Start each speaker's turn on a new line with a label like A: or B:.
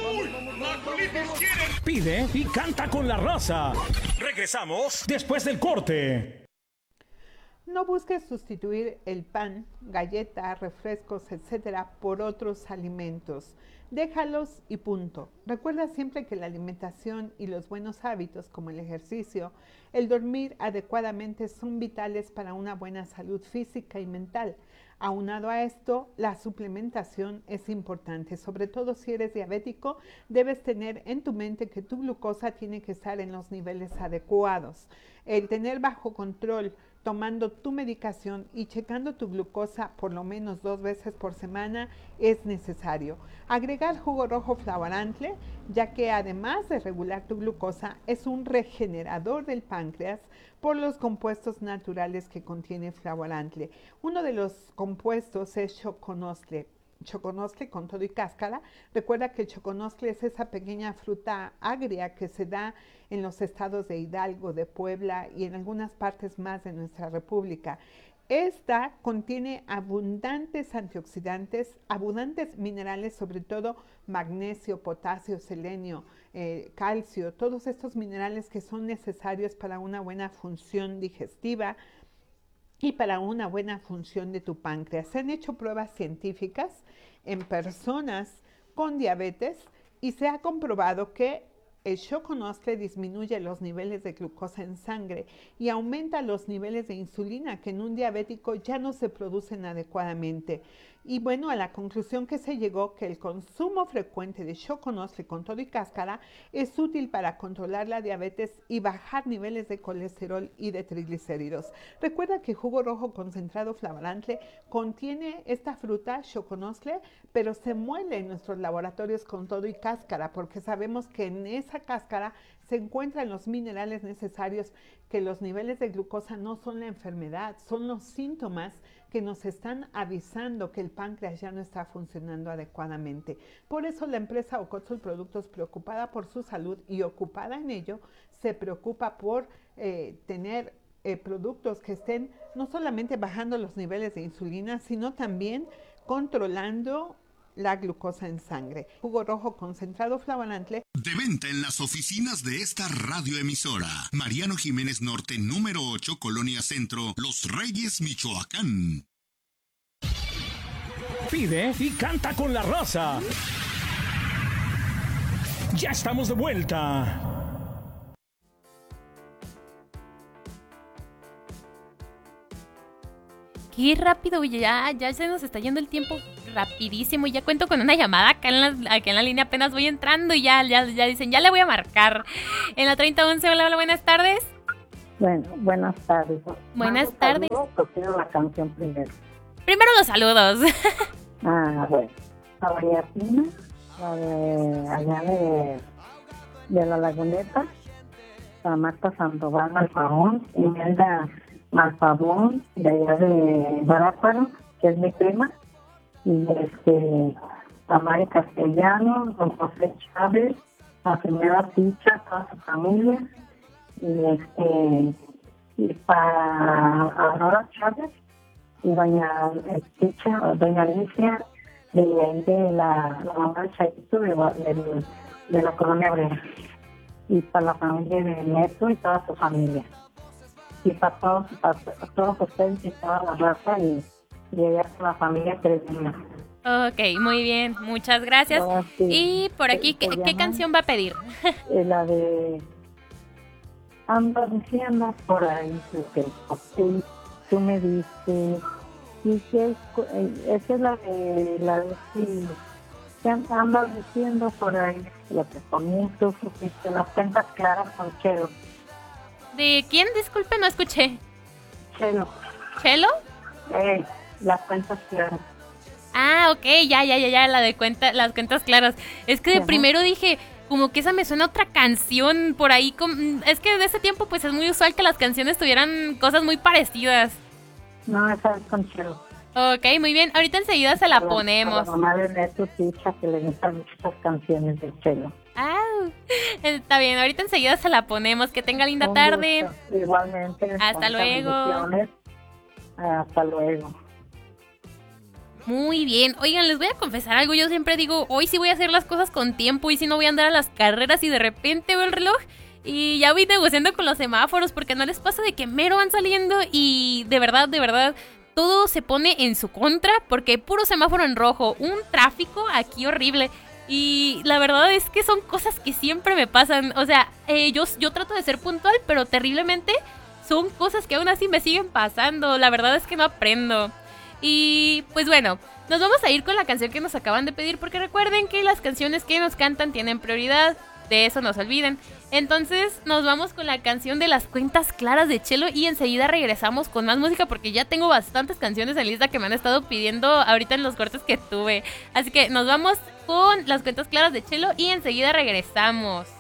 A: Pide y canta con la raza. Regresamos después del corte.
B: No busques sustituir el pan, galletas, refrescos, etcétera, por otros alimentos. Déjalos y punto. Recuerda siempre que la alimentación y los buenos hábitos como el ejercicio, el dormir adecuadamente son vitales para una buena salud física y mental. Aunado a esto, la suplementación es importante, sobre todo si eres diabético, debes tener en tu mente que tu glucosa tiene que estar en los niveles adecuados. El tener bajo control, tomando tu medicación y checando tu glucosa por lo menos 2 veces por semana es necesario. Agregar jugo rojo Flavorantle, ya que además de regular tu glucosa, es un regenerador del páncreas por los compuestos naturales que contiene Flavorantle. Uno de los compuestos es choconostle. Choconostle con todo y cáscara. Recuerda que el choconostle es esa pequeña fruta agria que se da en los estados de Hidalgo, de Puebla y en algunas partes más de nuestra república. Esta contiene abundantes antioxidantes, abundantes minerales, sobre todo magnesio, potasio, selenio, calcio, todos estos minerales que son necesarios para una buena función digestiva y para una buena función de tu páncreas. Se han hecho pruebas científicas en personas con diabetes y se ha comprobado que el choconostle disminuye los niveles de glucosa en sangre y aumenta los niveles de insulina que en un diabético ya no se producen adecuadamente. Y bueno, a la conclusión que se llegó que el consumo frecuente de choconostle con todo y cáscara es útil para controlar la diabetes y bajar niveles de colesterol y de triglicéridos. Recuerda que jugo rojo concentrado Flavorantle contiene esta fruta, choconostle, pero se muele en nuestros laboratorios con todo y cáscara, porque sabemos que en esa cáscara se encuentran los minerales necesarios, que los niveles de glucosa no son la enfermedad, son los síntomas que nos están avisando que el páncreas ya no está funcionando adecuadamente. Por eso la empresa Ocotzul Productos, preocupada por su salud y ocupada en ello, se preocupa por tener productos que estén no solamente bajando los niveles de insulina, sino también controlando la glucosa en sangre. Jugo rojo concentrado Flavorantle.
C: De venta en las oficinas de esta radioemisora. Mariano Jiménez Norte, número 8, Colonia Centro, Los Reyes, Michoacán.
A: Pide y canta con la raza. Ya estamos de vuelta.
D: Qué rápido, ya se nos está yendo el tiempo rapidísimo. Ya cuento con una llamada acá en la línea, apenas voy entrando y ya dicen, ya le voy a marcar. En la 3011, hola, buenas tardes.
E: Bueno, buenas tardes.
D: Buenas tardes.
E: Pues quiero la canción primero.
D: Primero los saludos.
E: Bueno. A María Pina, la de allá de la Laguneta, a Marta Sandoval Malfabón, Imelda Malfabón, de allá de Baráparo, que es mi prima, y a Mari Castellano, don José Chávez, la señora Picha, toda su familia, y para Aurora Chávez, y doña Picha, doña Alicia, de la mamá de Chaito, de la colonia obrera, y para la familia de Neto y toda su familia, y para todos ustedes y toda la raza, y allá con la familia Teresina.
D: Ok, muy bien, muchas gracias. Sí. Y por aquí, ¿qué canción va a pedir?
E: La de Andas diciendo por ahí, que tú me dices, y que esa es la de sí, que andas diciendo por ahí, lo que conmigo supiste, las cuentas claras con Chelo.
D: ¿De quién? Disculpe, no escuché.
E: Chelo.
D: ¿Chelo?
E: Las cuentas claras.
D: Ah, ok, ya, la de las cuentas claras. Es que de primero dije, como que esa me suena a otra canción por ahí. Es que de ese tiempo pues es muy usual que las canciones tuvieran cosas muy parecidas.
E: No, esa es con Chelo.
D: Ok, muy bien, ahorita enseguida se la ponemos.
E: A la mamá de Neto Picha, que le gustan muchas canciones de Chelo.
D: Ah, está bien, ahorita enseguida se la ponemos. Que tenga linda tarde.
E: Igualmente.
D: Hasta luego.
E: Hasta luego.
D: Muy bien. Oigan, les voy a confesar algo. Yo siempre digo, hoy sí voy a hacer las cosas con tiempo y si no voy a andar a las carreras y de repente veo el reloj y ya voy negociando con los semáforos porque no les pasa de que mero van saliendo y de verdad, todo se pone en su contra porque puro semáforo en rojo, un tráfico aquí horrible. Y la verdad es que son cosas que siempre me pasan. O sea, yo trato de ser puntual, pero terriblemente son cosas que aún así me siguen pasando. La verdad es que no aprendo. Y pues bueno, nos vamos a ir con la canción que nos acaban de pedir porque recuerden que las canciones que nos cantan tienen prioridad. De eso no se olviden. Entonces nos vamos con la canción de Las Cuentas Claras de Chelo y enseguida regresamos con más música porque ya tengo bastantes canciones en lista que me han estado pidiendo ahorita en los cortes que tuve. Así que nos vamos con Las Cuentas Claras de Chelo y enseguida regresamos.